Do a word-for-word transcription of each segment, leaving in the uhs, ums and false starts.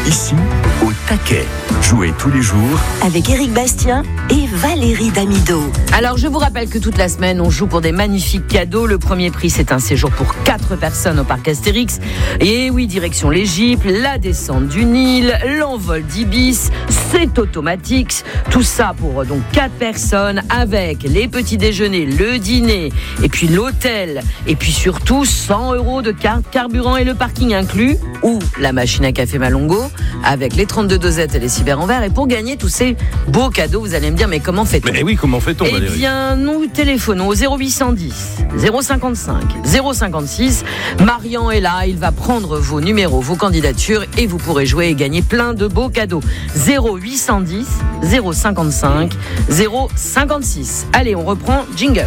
Ici, au taquet. Jouez tous les jours avec Éric Bastien et Valérie Damido. Alors, je vous rappelle que toute la semaine, on joue pour des magnifiques cadeaux. Le premier prix, c'est un séjour pour quatre personnes au parc Astérix. Et oui, direction l'Égypte, la descente du Nil, l'envol d'Ibis, c'est automatique. Tout ça pour donc quatre personnes avec les petits déjeuners, le dîner, et puis l'hôtel, et puis surtout cent euros de carte carburant et le parking inclus, ou la machine à café Malongo avec les trente-deux dosettes et les cyber en verre. Et pour gagner tous ces beaux cadeaux, vous allez me dire, mais comment fait-on ? Mais oui, comment fait-on, Valérie ? Eh bien, nous téléphonons au zéro huit cent dix, zéro cinquante-cinq, zéro cinquante-six. Marian est là, il va prendre vos numéros, vos candidatures, et vous pourrez jouer et gagner plein de beaux cadeaux. zéro huit cent dix, zéro cinquante-cinq, zéro cinquante-six. Allez, on reprend jingle.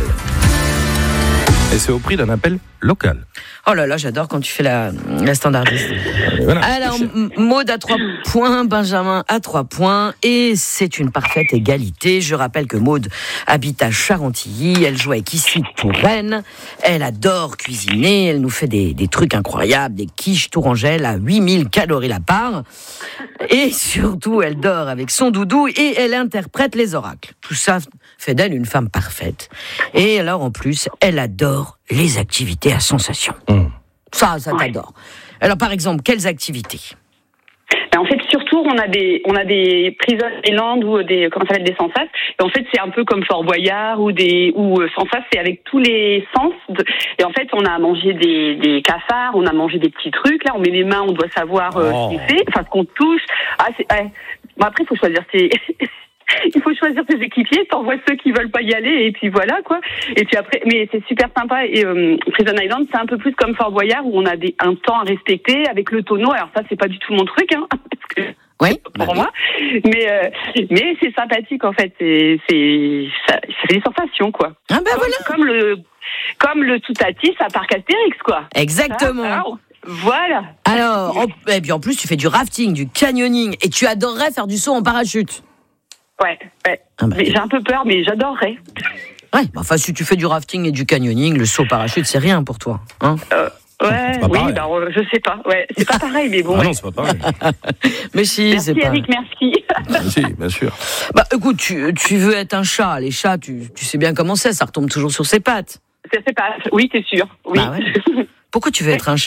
Et c'est au prix d'un appel local. Oh là là, j'adore quand tu fais la, la standardiste. Voilà. Alors, Maud à trois points, Benjamin à trois points, et c'est une parfaite égalité. Je rappelle que Maud habite à Charentilly, elle joue avec Ici pour Rennes, elle adore cuisiner, elle nous fait des, des trucs incroyables, des quiches tourangelles à huit mille calories la part, et surtout, elle dort avec son doudou et elle interprète les oracles. Tout ça fait d'elle une femme parfaite. Et alors, en plus, elle adore les activités à sensation. Mmh. Ça, ça t'adore. Alors, par exemple, quelles activités ? En fait, surtout, on a des, on a des Prison Island ou des, comment ça s'appelle, des Sensas. Et en fait, c'est un peu comme Fort Boyard ou des, ou Sensas, c'est avec tous les sens. De, et en fait, on a mangé des, des cafards, on a mangé des petits trucs. Là, on met les mains, on doit savoir euh, oh. ce qu'on fait, enfin, ce qu'on touche. Ah, c'est, ouais. Bon, après, il faut choisir ses, il faut choisir ses équipiers, t'envoies ceux qui veulent pas y aller, et puis voilà, quoi. Et puis après, mais c'est super sympa. Et euh, Prison Island, c'est un peu plus comme Fort Boyard, où on a des, un temps à respecter avec le tonneau. Alors ça, c'est pas du tout mon truc, hein, parce que oui, pour bah moi. Oui. Mais euh, mais c'est sympathique, en fait. C'est c'est ça, ça fait des sensations, quoi. Ah ben comme, voilà. Comme le comme le Toutatis à Parc Astérix, quoi. Exactement. Ah, alors, voilà. Alors, en, et puis en plus, tu fais du rafting, du canyoning, et tu adorerais faire du saut en parachute. Ouais, ouais. Ah bah, mais j'ai un peu peur, mais j'adorerais. Ouais, enfin, si tu fais du rafting et du canyoning, le saut parachute, c'est rien pour toi, hein ? euh, Ouais, oui, bah, je sais pas. Ouais, c'est pas pareil, mais bon. Ah non, c'est pas pareil. Mais si, merci c'est pas. Eric, merci. Si, bien sûr. Bah, écoute, tu, tu veux être un chat. Les chats, tu, tu sais bien comment c'est, ça retombe toujours sur ses pattes. C'est pas. Oui, t'es sûr. Oui. Bah ouais. Pourquoi tu veux être un chat ?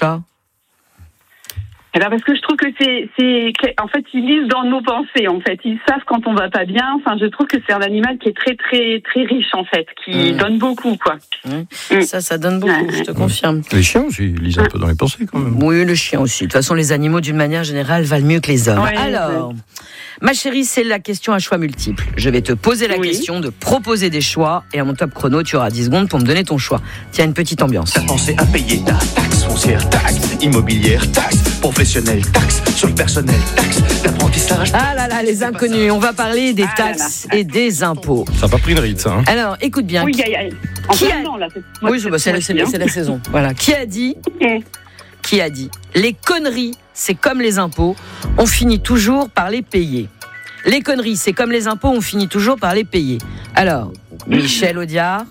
Eh ben parce que je trouve que c'est, c'est, en fait, ils lisent dans nos pensées, en fait. Ils savent quand on va pas bien. Enfin, je trouve que c'est un animal qui est très, très, très riche, en fait, qui mmh. donne beaucoup, quoi. Mmh. Mmh. Ça, ça donne beaucoup, mmh. je te confirme. Les chiens aussi, ils lisent un peu dans les pensées, quand même. Oui, le chien aussi. De toute façon, les animaux, d'une manière générale, valent mieux que les hommes. Ouais, Alors, ouais. ma chérie, c'est la question à choix multiples. Je vais te poser la oui. question de proposer des choix, et à mon top chrono, tu auras dix secondes pour me donner ton choix. Tiens, une petite ambiance. T'as pensé à payer ta taxe foncière, taxe immobilière, taxe professionnelle, taxe sur le personnel, taxe d'apprentissage. Ah là là, les inconnus. On va parler des taxes ah et des impôts. Ça n'a pas pris une ride, ça. Hein. Alors, écoute bien. Oui, qui... y a, y a... En qui a... temps, là, c'est... Oui, c'est, c'est, c'est, c'est, c'est la saison. Voilà. Qui a dit okay. Qui a dit les conneries, c'est comme les impôts, on finit toujours par les payer. Les conneries, c'est comme les impôts, on finit toujours par les payer. Alors, Michel Audiard,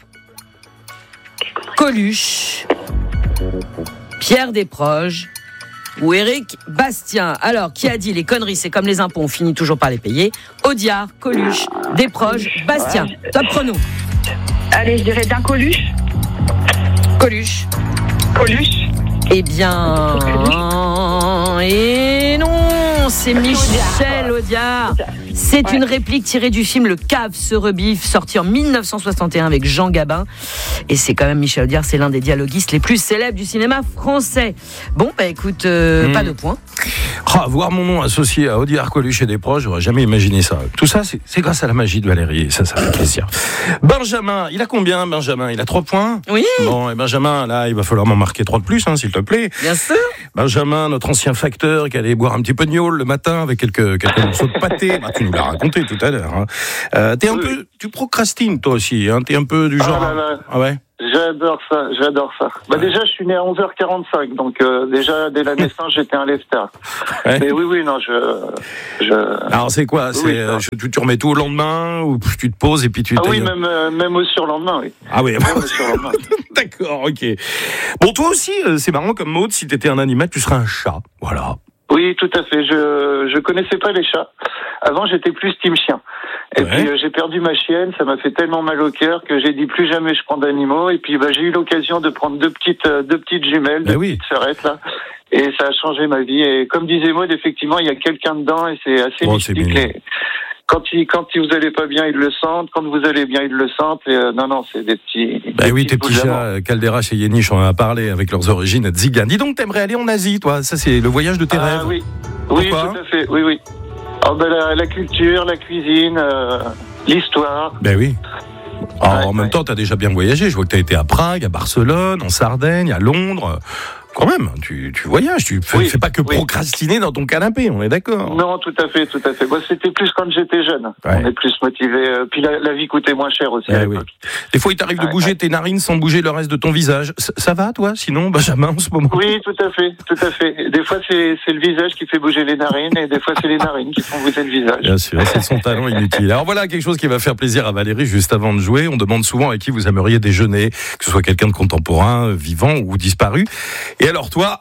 Coluche, Pierre Desproges ou Éric Bastien. Alors, qui a dit les conneries, c'est comme les impôts, on finit toujours par les payer ? Audiard, Coluche, Desproges, Bastien. Ouais. Top chrono. Allez, je dirais d'un Coluche. Coluche. Coluche. Eh bien... Et non, c'est Michel Audiard. C'est ouais. une réplique tirée du film Le Cave se rebiffe, sorti en dix-neuf cent soixante et un avec Jean Gabin. Et c'est quand même Michel Audiard, c'est l'un des dialoguistes les plus célèbres du cinéma français. Bon, bah écoute, euh, mmh. pas de points. Ah, voir mon nom associé à Audiard, Coluche et Desproges, j'aurais jamais imaginé ça. Tout ça, c'est, c'est grâce à la magie de Valérie. Et ça, ça fait plaisir. Benjamin, il a combien, Benjamin ? Il a trois points ? Oui. Bon, et Benjamin, là, il va falloir m'en marquer trois de plus, hein, s'il te plaît. Bien sûr. Benjamin, notre ancien facteur qui allait boire un petit peu de gnôle le matin avec quelques, quelques morceaux de pâté. Bah, tu nous l'as raconté tout à l'heure. Hein. Euh, t'es un oui. peu, tu procrastines toi aussi. Hein. T'es un peu du genre. Ah, là, là. Ah ouais. J'adore ça, j'adore ça. Bah ouais. Déjà, je suis né à onze heures quarante-cinq, donc euh, déjà dès la naissance, j'étais un lefter. Ouais. Mais oui, oui, non, je. je... Alors c'est quoi ? C'est, oui, euh, tu, tu remets tout au lendemain ou tu te poses et puis tu. Ah oui, même euh, même au surlendemain, oui. Ah oui. Même au surlendemain. D'accord, ok. Bon, toi aussi, euh, c'est marrant comme Maud. Si t'étais un animal, tu serais un chat. Voilà. Oui, tout à fait. Je je connaissais pas les chats. Avant, j'étais plus team chien. Et ouais. puis euh, j'ai perdu ma chienne. Ça m'a fait tellement mal au cœur que j'ai dit plus jamais je prends d'animaux. Et puis bah, j'ai eu l'occasion de prendre deux petites euh, deux petites jumelles, deux oui. petites sœurettes là. Et ça a changé ma vie. Et comme disait Maud, effectivement, il y a quelqu'un dedans et c'est assez oh, mystique. Les... Quand ils, quand vous allez pas bien, ils le sentent. Quand vous allez bien, ils le sentent. Et euh, non, non, c'est des petits. Bah des oui, petits tes petits chats, Caldera chez Yéniche, on en a parlé avec leurs origines à Tzigan. Dis donc, t'aimerais aller en Asie, toi? Ça, c'est le voyage de tes ah, rêves. Oui, oui, tout à fait. Oui, oui. Oh, ben, la, la culture, la cuisine, euh, l'histoire. Ben oui. Alors, ouais, en même ouais. temps, t'as déjà bien voyagé. Je vois que t'as été à Prague, à Barcelone, en Sardaigne, à Londres. Quand même, tu, tu voyages, tu fais, oui, fais pas que oui. procrastiner dans ton canapé, on est d'accord. Non, tout à fait, tout à fait. Moi, c'était plus quand j'étais jeune. Ouais. On est plus motivé. Puis la, la vie coûtait moins cher aussi. Ouais, à l'époque. oui. Des fois, il t'arrive ouais, de bouger ouais. tes narines sans bouger le reste de ton visage. Ça, ça va, toi, sinon, Benjamin, en ce moment? Oui, tout à fait, tout à fait. Des fois, c'est, c'est le visage qui fait bouger les narines, et des fois, c'est les narines qui font bouger le visage. Bien sûr, c'est son talent inutile. Alors voilà quelque chose qui va faire plaisir à Valérie juste avant de jouer. On demande souvent avec qui vous aimeriez déjeuner, que ce soit quelqu'un de contemporain, vivant ou disparu. Et alors toi?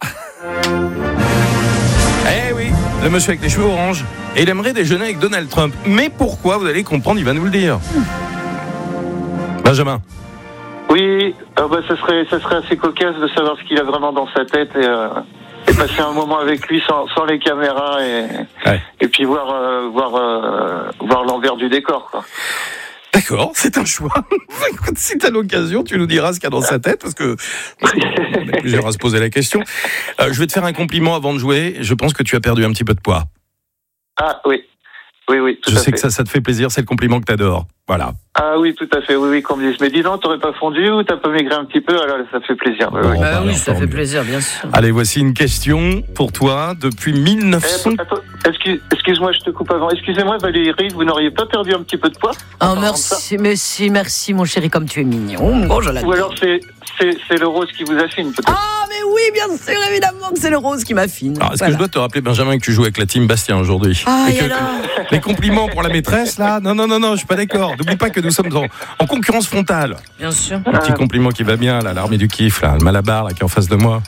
Eh oui, le monsieur avec les cheveux orange. Et il aimerait déjeuner avec Donald Trump. Mais pourquoi? Vous allez comprendre, il va nous le dire. Benjamin. Oui, euh, bah, ça serait, ça serait assez cocasse de savoir ce qu'il a vraiment dans sa tête et, euh, et passer un moment avec lui sans, sans les caméras et, ouais. et puis voir, euh, voir, euh, voir l'envers du décor, quoi. D'accord, c'est un choix. Écoute, si t'as l'occasion, tu nous diras ce qu'il y a dans sa tête, parce que on est plusieurs à se poser la question. Euh, je vais te faire un compliment avant de jouer. Je pense que tu as perdu un petit peu de poids. Ah oui, oui, oui. Tout je à sais fait. que ça, ça te fait plaisir. C'est le compliment que t'adores. Voilà. Ah oui, tout à fait. Oui, oui, qu'on me dise. Mais dis donc, t'aurais pas fondu ou t'as pas maigri un petit peu? Alors ça fait plaisir. Bon, oui, bah, bah, oui, ça fait mieux. plaisir, bien sûr. Allez, voici une question pour toi depuis mille neuf cents. Eh, attends, excuse, excuse-moi, je te coupe avant. Excusez-moi, Valérie, vous n'auriez pas perdu un petit peu de poids? Oh, merci, merci, merci, mon chéri, comme tu es mignon. Oh, je l'adore. Ou alors c'est, c'est, c'est le rose qui vous affine, peut-être? Ah, mais oui, bien sûr, évidemment que c'est le rose qui m'affine. Alors, est-ce Voilà. que je dois te rappeler, Benjamin, que tu joues avec la team Bastien aujourd'hui? Ah, et et que, alors que les compliments pour la maîtresse, là? Non, non, non, non, je suis pas d'accord. N'oublie pas que nous sommes en, en concurrence frontale. Bien sûr. Un petit compliment qui va bien, là, l'armée du kiff, là, le Malabar, là, qui est en face de moi.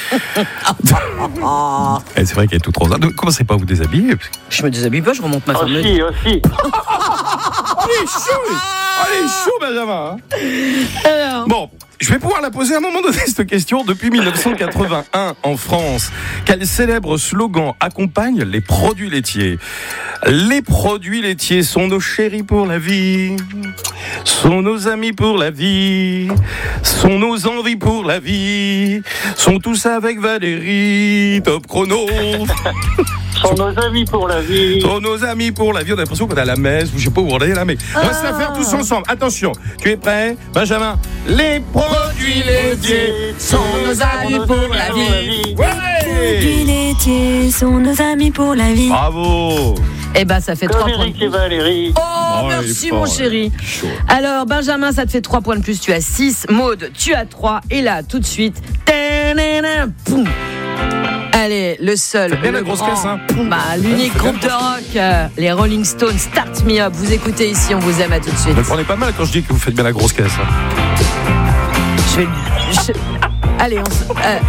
Et c'est vrai qu'elle est toute rose. Ne commencez pas à vous déshabiller. Je me déshabille pas, je remonte ma Oh fameuse. si, oh si. Allez, chaud! Allez, chaud, Benjamin! Alors, Bon, je vais pouvoir la poser à un moment donné, cette question. Depuis mille neuf cent quatre-vingt-un, en France, quel célèbre slogan accompagne les produits laitiers? Les produits laitiers sont nos chéris pour la vie, sont nos amis pour la vie, sont nos envies pour la vie, sont tous avec Valérie, top chrono. Sont nos amis pour la vie. Sont nos amis pour la vie. On a l'impression qu'on est à la messe, ou je sais pas où on est là, mais on va se la faire tous ensemble. Attention, tu es prêt, Benjamin? Les produits laitiers sont nos amis pour la vie. Les produits laitiers sont nos amis pour la vie. Bravo. eh ben, ça fait trois Comme points de Eric et plus. Valérie. Oh, Oh, il merci, est fort, mon ouais. chéri. Chaud. Alors, Benjamin, ça te fait trois points de plus. Tu as six. Maud, tu as trois. Et là, tout de suite. Ta-na-na, poum. Allez, le seul. Faites bien le la grosse grand, caisse, hein. Bah, l'unique Faites bien groupe de rock, euh, les Rolling Stones, Start Me Up. Vous écoutez ici, on vous aime, à tout de suite. Ne le prenez pas mal quand je dis que vous faites bien la grosse caisse. Hein. Je vais. je- Allez, on se. euh,